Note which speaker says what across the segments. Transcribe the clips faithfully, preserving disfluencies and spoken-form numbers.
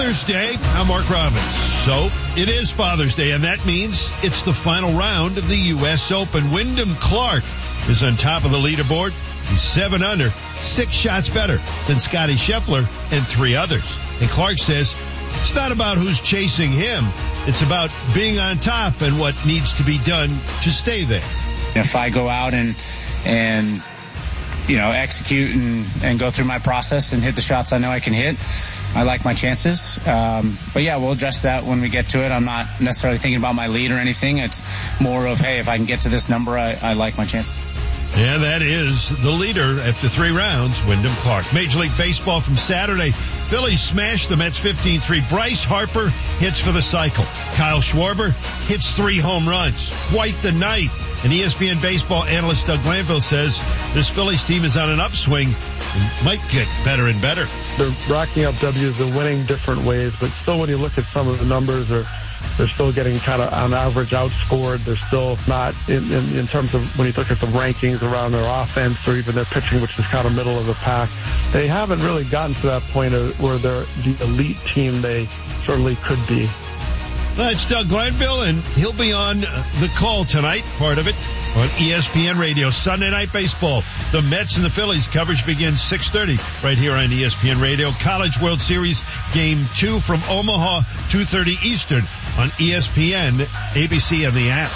Speaker 1: Father's Day. I'm Mark Robbins. So, it is Father's Day, and that means it's the final round of the U S Open. Wyndham Clark is on top of the leaderboard. He's seven under, six shots better than Scotty Scheffler and three others. And Clark says it's not about who's chasing him. It's about being on top and what needs to be done to stay there.
Speaker 2: If I go out and, and, you know, execute and, and go through my process and hit the shots I know I can hit, I like my chances. Um, but yeah, we'll address that when we get to it. I'm not necessarily thinking about my lead or anything. It's more of, hey, if I can get to this number, I, I like my chances.
Speaker 1: Yeah, that is the leader after three rounds, Wyndham Clark. Major League Baseball from Saturday. Phillies smashed the Mets fifteen three. Bryce Harper hits for the cycle. Kyle Schwarber hits three home runs. Quite the night. And E S P N baseball analyst Doug Glanville says this Phillies team is on an upswing and might get better and better.
Speaker 3: They're racking up W's and winning different ways, but still when you look at some of the numbers, they're, they're still getting kind of on average outscored. They're still not in, in, in terms of when you look at the rankings around their offense or even their pitching, which is kind of middle of the pack. They haven't really gotten to that point of where they're the elite team they certainly could be.
Speaker 1: That's Doug Glanville, and he'll be on the call tonight, part of it, on E S P N Radio. Sunday Night Baseball. The Mets and the Phillies coverage begins six thirty right here on E S P N Radio. College World Series Game two from Omaha, two thirty Eastern on E S P N, A B C, and the app.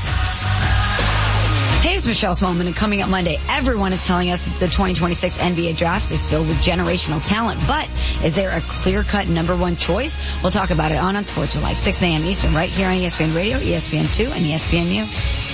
Speaker 4: Hey, it's Michelle Smallman, and coming up Monday, everyone is telling us that the twenty twenty-six N B A draft is filled with generational talent. But is there a clear-cut number one choice? We'll talk about it on On Sports for Life, six a.m. Eastern, right here on E S P N Radio, E S P N two, and E S P N U.